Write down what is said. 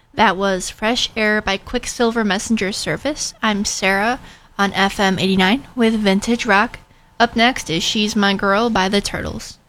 That was Fresh Air by Quicksilver Messenger Service. I'm Sarah on FM 89 with Vintage Rock. Up next is She's My Girl by the Turtles.